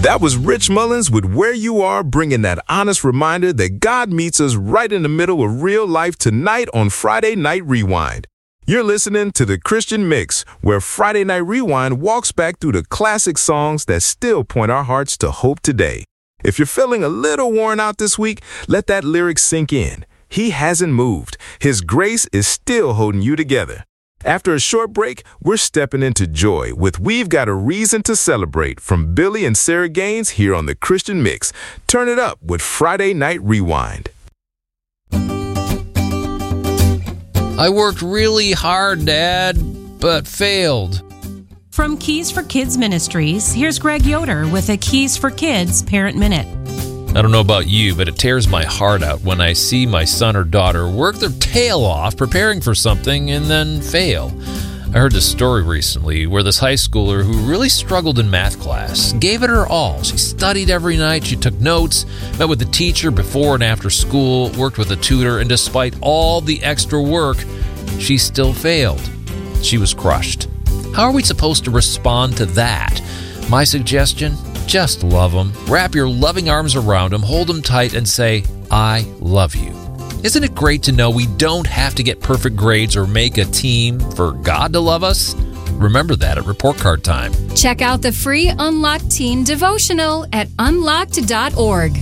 That was Rich Mullins with Where You Are, bringing that honest reminder that God meets us right in the middle of real life tonight on Friday Night Rewind. You're listening to The Christian Mix, where Friday Night Rewind walks back through the classic songs that still point our hearts to hope today. If you're feeling a little worn out this week, let that lyric sink in. He hasn't moved. His grace is still holding you together. After a short break, we're stepping into joy with We've Got a Reason to Celebrate from Billy and Sarah Gaines here on The Christian Mix. Turn it up with Friday Night Rewind. I worked really hard, Dad, but failed. From Keys for Kids Ministries, here's Greg Yoder with a Keys for Kids Parent Minute. I don't know about you, but it tears my heart out when I see my son or daughter work their tail off preparing for something and then fail. I heard this story recently where this high schooler who really struggled in math class gave it her all. She studied every night, she took notes, met with the teacher before and after school, worked with a tutor, and despite all the extra work, she still failed. She was crushed. How are we supposed to respond to that? My suggestion? Just love them. Wrap your loving arms around them, hold them tight, and say, I love you. Isn't it great to know we don't have to get perfect grades or make a team for God to love us? Remember that at report card time. Check out the free Unlocked Teen Devotional at unlocked.org.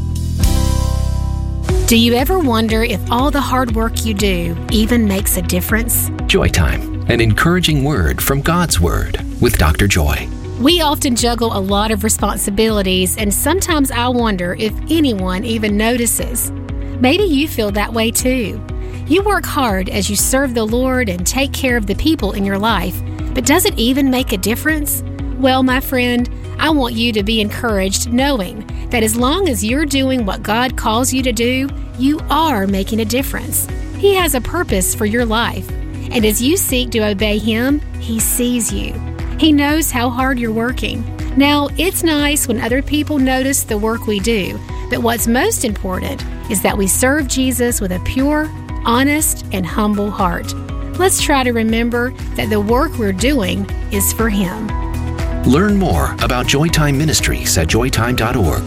Do you ever wonder if all the hard work you do even makes a difference? Joy Time, an encouraging word from God's Word with Dr. Joy. We often juggle a lot of responsibilities, and sometimes I wonder if anyone even notices. Maybe you feel that way too. You work hard as you serve the Lord and take care of the people in your life, but does it even make a difference? Well, my friend, I want you to be encouraged knowing that as long as you're doing what God calls you to do, you are making a difference. He has a purpose for your life, and as you seek to obey Him, He sees you. He knows how hard you're working. Now, it's nice when other people notice the work we do, but what's most important is that we serve Jesus with a pure, honest, and humble heart. Let's try to remember that the work we're doing is for Him. Learn more about Joytime Ministries at joytime.org.